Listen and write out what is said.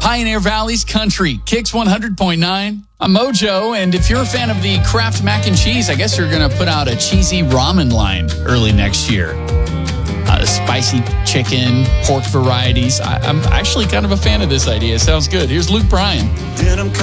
Pioneer Valley's Country, Kicks 100.9. I'm Mojo, and if you're a fan of the Kraft mac and cheese, I guess you're going to put out a cheesy ramen line early next year. Spicy chicken, pork varieties. I'm actually kind of a fan of this idea. It sounds good. Here's Luke Bryan.